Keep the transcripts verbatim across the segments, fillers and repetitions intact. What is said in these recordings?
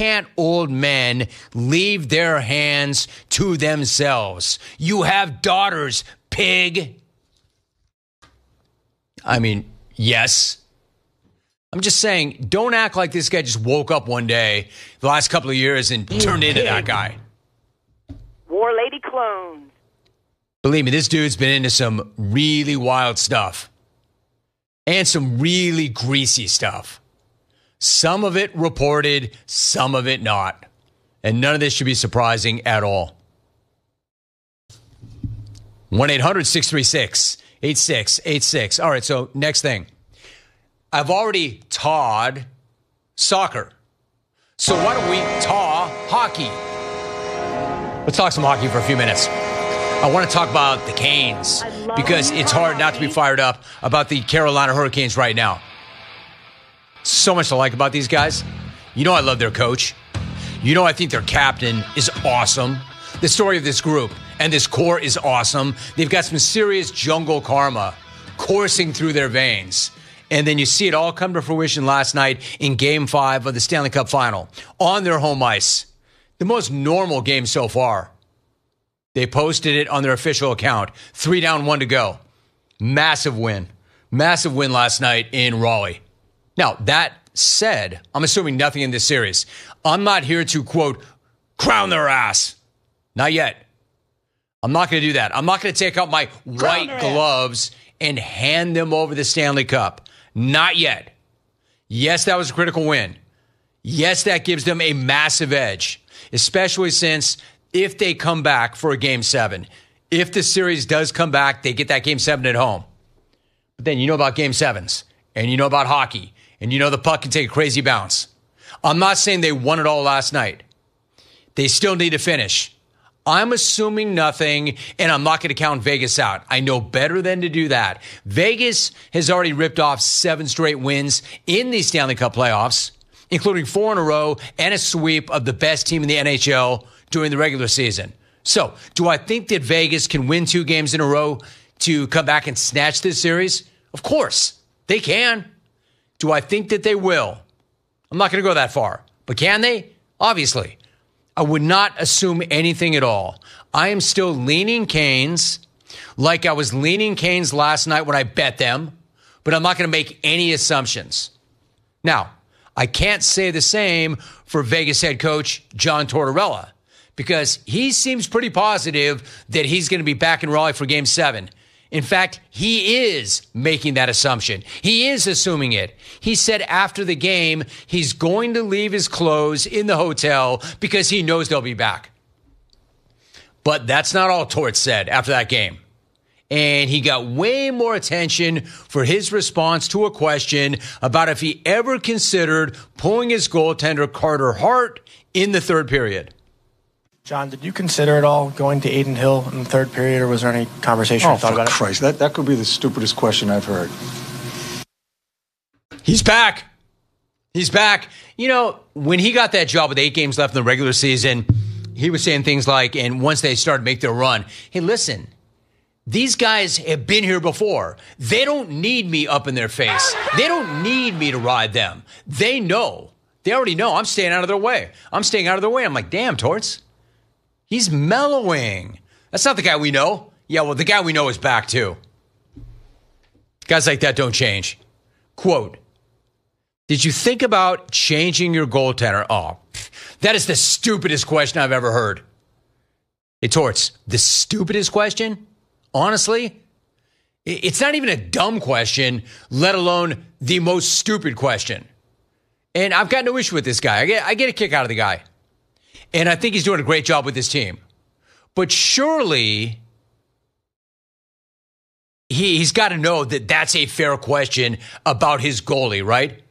can't old men leave their hands to themselves? You have daughters, pig. I mean, yes. I'm just saying, don't act like this guy just woke up one day the last couple of years and you turned pig. into that guy. War Lady clones. Believe me, this dude's been into some really wild stuff. And some really greasy stuff. Some of it reported, some of it not. And none of this should be surprising at all. one eight hundred six three six eight six eight six. All right, so next thing. I've already tawed soccer. So why don't we taw hockey? Let's talk some hockey for a few minutes. I want to talk about the Canes because it's hard not to be fired up about the Carolina Hurricanes right now. So much to like about these guys. You know I love their coach. You know I think their captain is awesome. The story of this group and this core is awesome. They've got some serious jungle karma coursing through their veins. And then you see it all come to fruition last night in Game five of the Stanley Cup Final on their home ice. The most normal game so far. They posted it on their official account. Three down, one to go. Massive win. Massive win last night in Raleigh. Now, that said, I'm assuming nothing in this series. I'm not here to, quote, crown their ass. Not yet. I'm not going to do that. I'm not going to take out my white gloves and hand them over the Stanley Cup. Not yet. Yes, that was a critical win. Yes, that gives them a massive edge, especially since if they come back for a game seven, if the series does come back, they get that game seven at home. But then you know about game sevens, and you know about hockey, and you know the puck can take a crazy bounce. I'm not saying they won it all last night. They still need to finish. I'm assuming nothing, and I'm not going to count Vegas out. I know better than to do that. Vegas has already ripped off seven straight wins in the Stanley Cup playoffs, including four in a row and a sweep of the best team in the N H L during the regular season. So, do I think that Vegas can win two games in a row to come back and snatch this series? Of course, they can. Do I think that they will? I'm not going to go that far. But can they? Obviously. I would not assume anything at all. I am still leaning Canes like I was leaning Canes last night when I bet them, but I'm not going to make any assumptions. Now, I can't say the same for Vegas head coach John Tortorella, because he seems pretty positive that he's going to be back in Raleigh for game seven. In fact, he is making that assumption. He is assuming it. He said after the game, he's going to leave his clothes in the hotel because he knows they'll be back. But that's not all Tort said after that game. And he got way more attention for his response to a question about if he ever considered pulling his goaltender Carter Hart in the third period. John, did you consider at all going to Adin Hill in the third period, or was there any conversation oh, or thought about it? Christ, that, that could be the stupidest question I've heard. He's back. He's back. You know, when he got that job with eight games left in the regular season, he was saying things like, and once they started to make their run, hey, listen, these guys have been here before. They don't need me up in their face. They don't need me to ride them. They know. They already know I'm staying out of their way. I'm staying out of their way. I'm like, damn, Torts. He's mellowing. That's not the guy we know. Yeah, well, the guy we know is back, too. Guys like that don't change. Quote, did you think about changing your goaltender? Oh, that is the stupidest question I've ever heard. Hey, Torts, the stupidest question? Honestly, it's not even a dumb question, let alone the most stupid question. And I've got no issue with this guy. I get, I get a kick out of the guy. And I think he's doing a great job with his team. But surely he, he's got to know that that's a fair question about his goalie, right?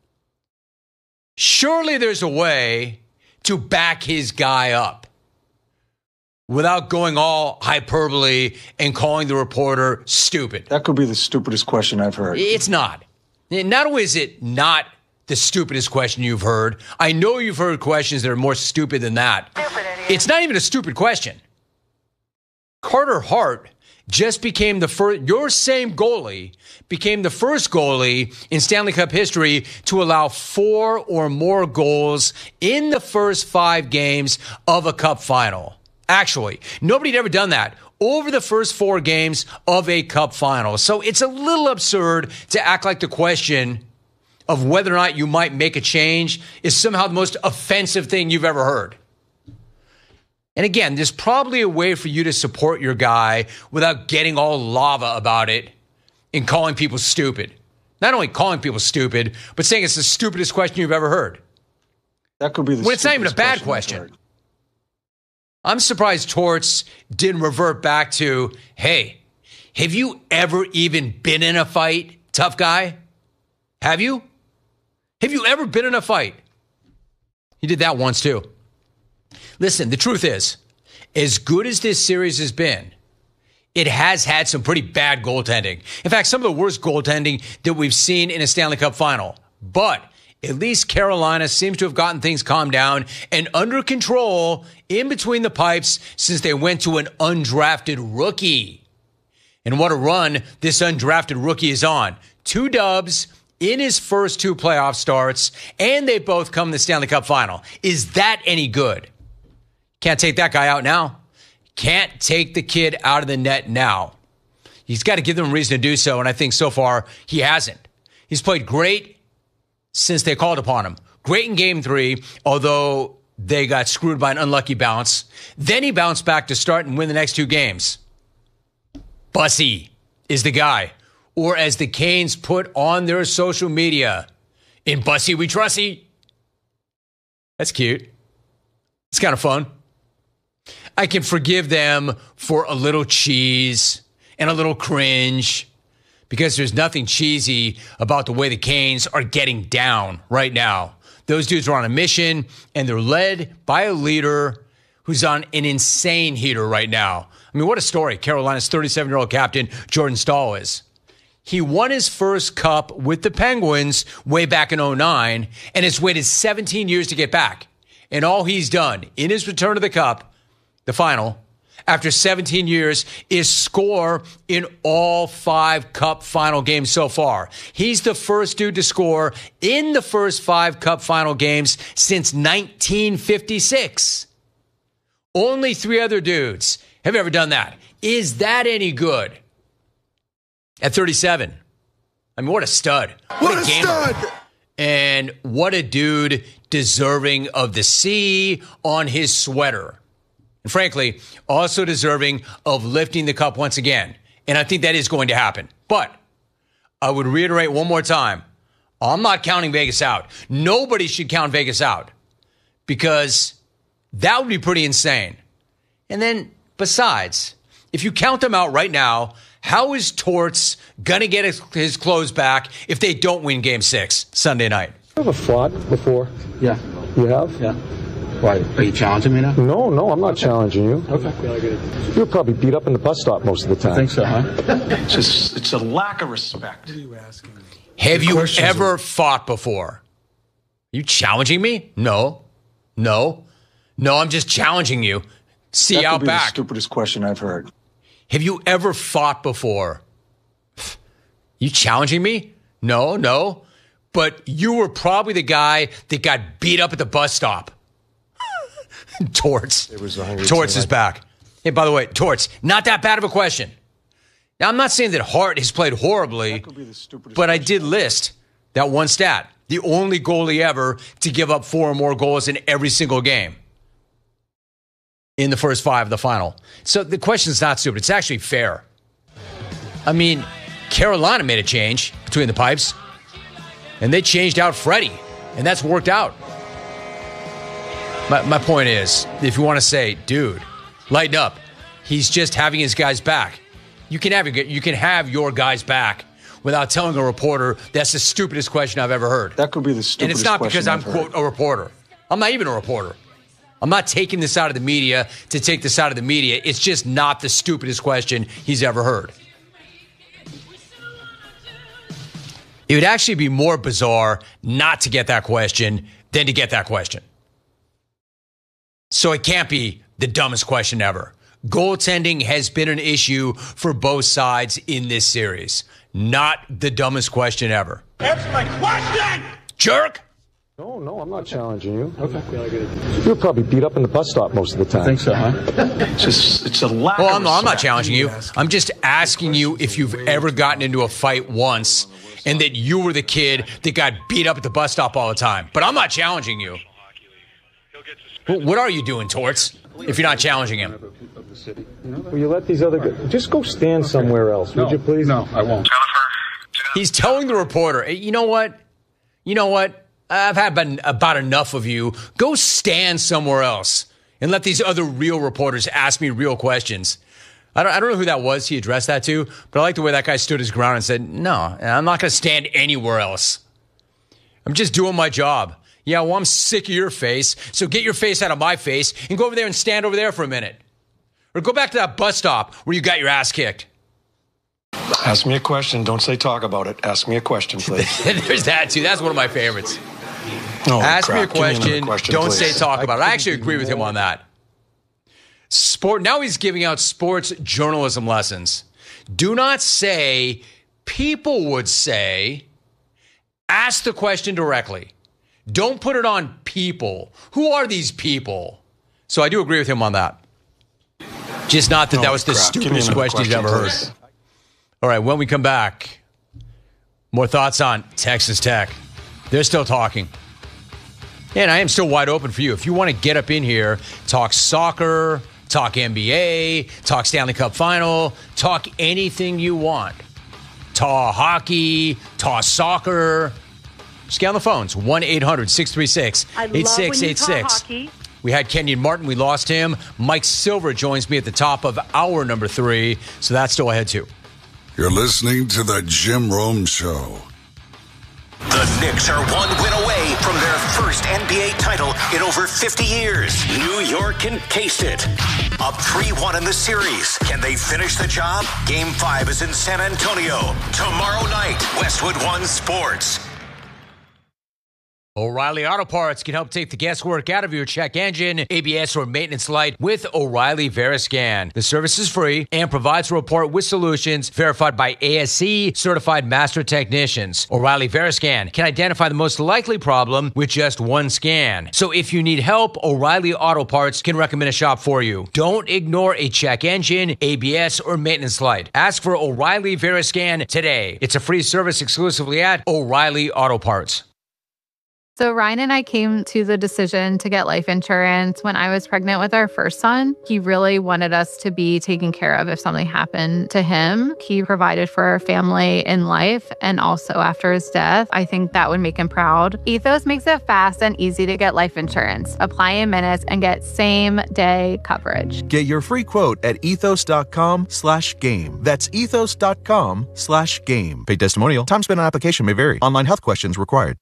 Surely there's a way to back his guy up without going all hyperbole and calling the reporter stupid. That could be the stupidest question I've heard. It's not. Not only is it not the stupidest question you've heard. I know you've heard questions that are more stupid than that. It's not even a stupid question. Carter Hart just became the first, your same goalie became the first goalie in Stanley Cup history to allow four or more goals in the first five games of a cup final. Actually, nobody had ever done that over the first four games of a cup final. So it's a little absurd to act like the question of whether or not you might make a change is somehow the most offensive thing you've ever heard. And again, there's probably a way for you to support your guy without getting all lava about it and calling people stupid. Not only calling people stupid, but saying it's the stupidest question you've ever heard. That could be the When it's not even a bad question. question. I'm surprised Torts didn't revert back to, hey, have you ever even been in a fight, tough guy? Have you? Have you ever been in a fight? He did that once too. Listen, the truth is, as good as this series has been, it has had some pretty bad goaltending. In fact, some of the worst goaltending that we've seen in a Stanley Cup final. But at least Carolina seems to have gotten things calmed down and under control in between the pipes since they went to an undrafted rookie. And what a run this undrafted rookie is on. Two dubs in his first two playoff starts, and they both come to the Stanley Cup final. Is that any good? Can't take that guy out now. Can't take the kid out of the net now. He's got to give them a reason to do so, and I think so far he hasn't. He's played great since they called upon him. Great in game three, although they got screwed by an unlucky bounce. Then he bounced back to start and win the next two games. Bussy is the guy. Or as the Canes put on their social media, in Bussy we trusty. That's cute. It's kind of fun. I can forgive them for a little cheese and a little cringe because there's nothing cheesy about the way the Canes are getting down right now. Those dudes are on a mission, and they're led by a leader who's on an insane heater right now. I mean, what a story Carolina's thirty-seven-year-old captain, Jordan Staal, is. He won his first cup with the Penguins way back in oh nine, and has waited seventeen years to get back. And all he's done in his return to the cup, the final, after seventeen years, is score in all five cup final games so far. He's the first dude to score in the first five cup final games since nineteen fifty-six. Only three other dudes have ever done that. Is that any good? At thirty-seven. I mean, what a stud. What, what a, a gamer. stud. And what a dude deserving of the C on his sweater. And frankly, also deserving of lifting the cup once again. And I think that is going to happen. But I would reiterate one more time, I'm not counting Vegas out. Nobody should count Vegas out because that would be pretty insane. And then besides, if you count them out right now, how is Torts going to get his, his clothes back if they don't win game six Sunday night? You ever fought before? Yeah. You have? Yeah. Why? Are you challenging me now? No, no, I'm not okay. challenging you. Okay. You're probably beat up in the bus stop most of the time. I think so, huh? It's just, it's a lack of respect. What are you asking? Have you ever are... fought before? Are you challenging me? No. No. No, I'm just challenging you. See that out could be back. The stupidest question I've heard. Have you ever fought before? You challenging me? No, no. But you were probably the guy that got beat up at the bus stop. Torts. Torts is back. Hey, by the way, Torts, not that bad of a question. Now, I'm not saying that Hart has played horribly, but I did list that one stat. The only goalie ever to give up four or more goals in every single game in the first five of the final. So the question's not stupid. It's actually fair. I mean, Carolina made a change between the pipes, and they changed out Freddie, and that's worked out. My, my point is, if you want to say, dude, lighten up, he's just having his guys back. You can have your, you can have your guys back without telling a reporter that's the stupidest question I've ever heard. That could be the stupidest question. And it's not because I'm, I've quote, heard. a reporter. I'm not even a reporter. I'm not taking this out of the media to take this out of the media. It's just not the stupidest question he's ever heard. It would actually be more bizarre not to get that question than to get that question. So it can't be the dumbest question ever. Goaltending has been an issue for both sides in this series. Not the dumbest question ever. Answer my question! Jerk! No, no, I'm not challenging you. Okay. You're probably beat up in the bus stop most of the time. I think so, huh? It's just, it's a lack Well, of I'm, I'm not respect. challenging you. I'm just asking you if you've ever gotten into a fight once and that you were the kid that got beat up at the bus stop all the time. But I'm not challenging you. Well, what are you doing, Torts, if you're not challenging him? Will you let these other guys... Just go stand somewhere else, would you please? No, I won't. He's telling the reporter, hey, you know what? You know what? I've had about, about enough of you. Go stand somewhere else and let these other real reporters ask me real questions. I don't, I don't know who that was he addressed that to, but I like the way that guy stood his ground and said, no, I'm not going to stand anywhere else. I'm just doing my job. Yeah, well, I'm sick of your face, so get your face out of my face and go over there and stand over there for a minute. Or go back to that bus stop where you got your ass kicked. Ask me a question. Don't say talk about it. Ask me a question, please. There's that, too. That's one of my favorites. Oh, Ask crap. me a Give me another question. question, Don't please. say talk about it. I actually agree with him on that. Sport. Now he's giving out sports journalism lessons. Do not say, people would say, ask the question directly. Don't put it on people. Who are these people? So I do agree with him on that. Just not that Oh, that was the crap. Give me stupidest another question you've ever question, heard. please. All right, when we come back, more thoughts on Texas Tech. They're still talking. And I am still wide open for you. If you want to get up in here, talk soccer, talk N B A, talk Stanley Cup Final, talk anything you want. Talk hockey, talk soccer. Just get on the phones. one eight hundred six three six eight six eight six. We had Kenyon Martin. We lost him. Mike Silver joins me at the top of hour number three. So that's still ahead, too. You're listening to the Jim Rome Show. The Knicks are one win away from their first N B A title in over fifty years. New York encased it. Up three one in the series. Can they finish the job? Game five is in San Antonio. Tomorrow night, Westwood One Sports. O'Reilly Auto Parts can help take the guesswork out of your check engine, A B S, or maintenance light with O'Reilly Veriscan. The service is free and provides a report with solutions verified by A S C certified master technicians. O'Reilly Veriscan can identify the most likely problem with just one scan. So if you need help, O'Reilly Auto Parts can recommend a shop for you. Don't ignore a check engine, A B S, or maintenance light. Ask for O'Reilly Veriscan today. It's a free service exclusively at O'Reilly Auto Parts. So Ryan and I came to the decision to get life insurance when I was pregnant with our first son. He really wanted us to be taken care of if something happened to him. He provided for our family in life and also after his death. I think that would make him proud. Ethos makes it fast and easy to get life insurance. Apply in minutes and get same day coverage. Get your free quote at ethos.com slash game. That's ethos.com slash game. Paid testimonial. Time spent on application may vary. Online health questions required.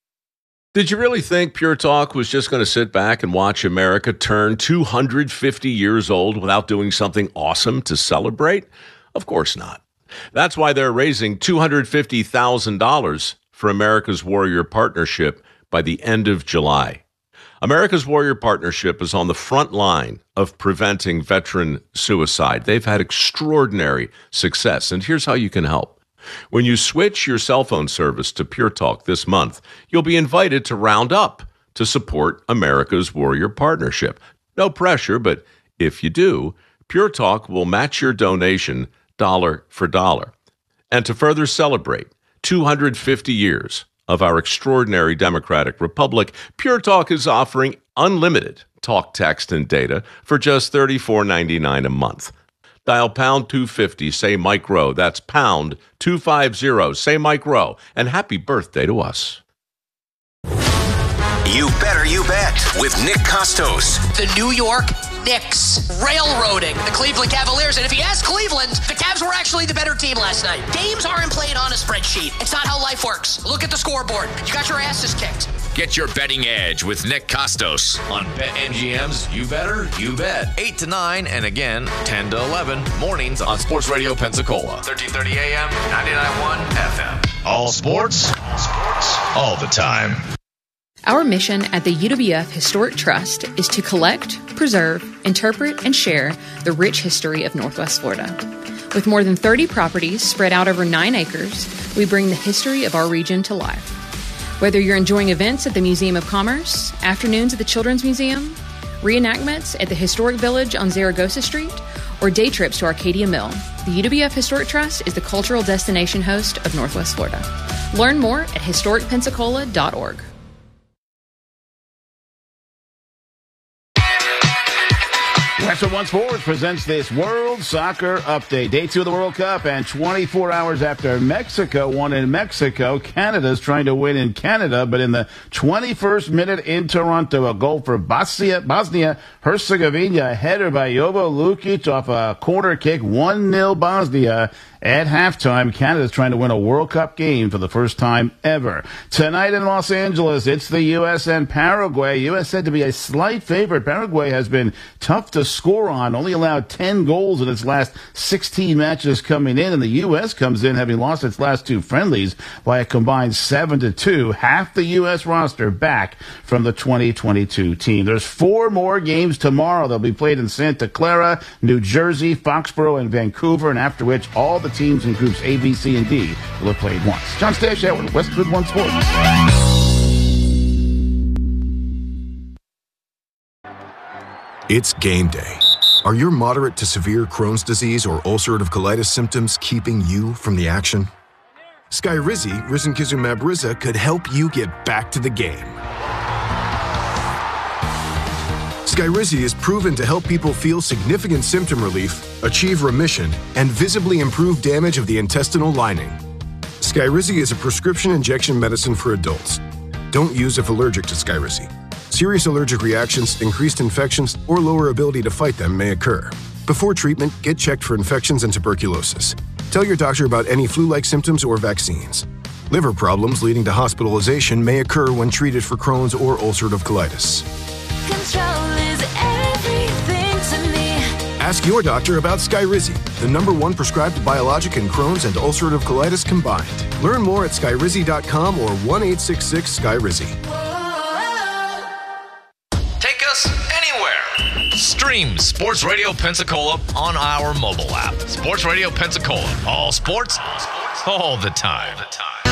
Did you really think Pure Talk was just going to sit back and watch America turn two hundred fifty years old without doing something awesome to celebrate? Of course not. That's why they're raising two hundred fifty thousand dollars for America's Warrior Partnership by the end of July. America's Warrior Partnership is on the front line of preventing veteran suicide. They've had extraordinary success, and here's how you can help. When you switch your cell phone service to Pure Talk this month, you'll be invited to round up to support America's Warrior Partnership. No pressure, but if you do, Pure Talk will match your donation dollar for dollar. And to further celebrate two hundred fifty years of our extraordinary democratic republic, Pure Talk is offering unlimited talk, text, and data for just thirty-four ninety-nine a month. Dial pound two fifty, say Mike Rowe. That's pound two fifty, say Mike Rowe. And happy birthday to us. You better you bet with Nick Costos. The New York Knicks railroading the Cleveland Cavaliers. And if you ask Cleveland, the Cavs were actually the better team last night. Games aren't played on a spreadsheet. It's not how life works. Look at the scoreboard. You got your asses kicked. Get your betting edge with Nick Costos on BetMGM's You Better, You Bet. eight to nine and again ten to eleven mornings on Sports Radio Pensacola. thirteen thirty A M, ninety-nine point one F M. All sports, all sports, all the time. Our mission at the U W F Historic Trust is to collect, preserve, interpret, and share the rich history of Northwest Florida. With more than thirty properties spread out over nine acres, we bring the history of our region to life. Whether you're enjoying events at the Museum of Commerce, afternoons at the Children's Museum, reenactments at the Historic Village on Zaragoza Street, or day trips to Arcadia Mill, the U W F Historic Trust is the cultural destination host of Northwest Florida. Learn more at historic pensacola dot org. Westwood One Sports presents this World Soccer Update. Day two of the World Cup, and twenty-four hours after Mexico won in Mexico, Canada's trying to win in Canada, but in the twenty-first minute in Toronto, a goal for Bosnia, Bosnia-Herzegovina, a header by Jovo Lukic off a corner kick, one nil Bosnia. At halftime, Canada's trying to win a World Cup game for the first time ever. Tonight in Los Angeles, it's the U S and Paraguay. U S said to be a slight favorite. Paraguay has been tough to score on, only allowed ten goals in its last sixteen matches coming in, and the U S comes in having lost its last two friendlies by a combined seven to two. Half the U S roster back from the twenty twenty-two team. There's four more games tomorrow. They'll be played in Santa Clara, New Jersey, Foxborough, and Vancouver, and after which all the teams in groups A, B, C, and D will have played once. John Stashauer, Westwood One Sports. It's game day. Are your moderate to severe Crohn's disease or ulcerative colitis symptoms keeping you from the action? Skyrizi, risankizumab Riza, could help you get back to the game. Skyrizi is proven to help people feel significant symptom relief, achieve remission, and visibly improve damage of the intestinal lining. Skyrizi is a prescription injection medicine for adults. Don't use if allergic to Skyrizi. Serious allergic reactions, increased infections, or lower ability to fight them may occur. Before treatment, get checked for infections and tuberculosis. Tell your doctor about any flu-like symptoms or vaccines. Liver problems leading to hospitalization may occur when treated for Crohn's or ulcerative colitis. Control is everything to me. Ask your doctor about Skyrizi, the number one prescribed biologic in Crohn's and ulcerative colitis combined. Learn more at skyrizi dot com or one eight six six Skyrizi. Take us anywhere. Stream Sports Radio Pensacola on our mobile app. Sports Radio Pensacola. All sports, all the time. All the time.